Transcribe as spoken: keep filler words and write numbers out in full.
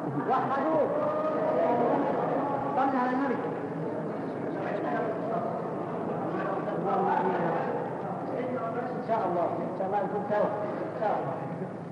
وحدوا صلنا على النبي. إن شاء الله إن شاء الله نكون سوا إن شاء الله.